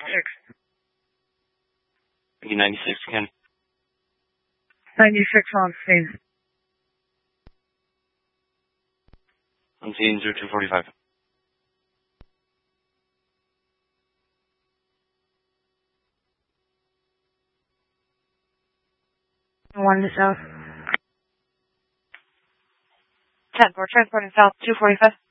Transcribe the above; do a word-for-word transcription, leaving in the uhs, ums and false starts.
ninety-six. ninety-six again. ninety-six on scene. On scene zero two forty-five. One to south. ten, we're transporting south two forty-five.